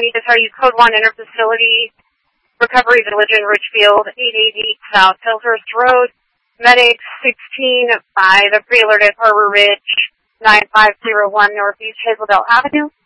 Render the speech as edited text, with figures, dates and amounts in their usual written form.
need to tell you code 1 interfacility, Recovery Village in Richfield, 888 South Hillhurst Road, Medics 16 by the pre-alerted Harbor Ridge, 9501 Northeast Hazeldale Avenue.